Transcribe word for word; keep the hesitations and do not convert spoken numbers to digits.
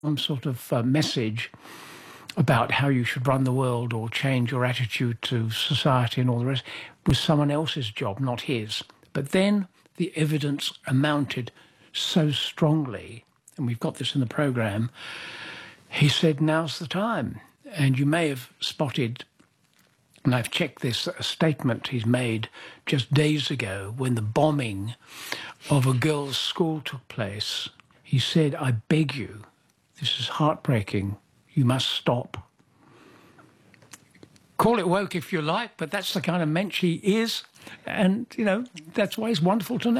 some sort of uh, message about how you should run the world or change your attitude to society and all the rest was someone else's job, not his. But then the evidence amounted so strongly, and we've got this in the programme, he said, now's the time. And you may have spotted, and I've checked this, a statement he's made just days ago when the bombing of a girls' school took place. He said, I beg you, this is heartbreaking, you must stop. Call it woke if you like, but that's the kind of mensch he is. And, you know, that's why it's wonderful to know.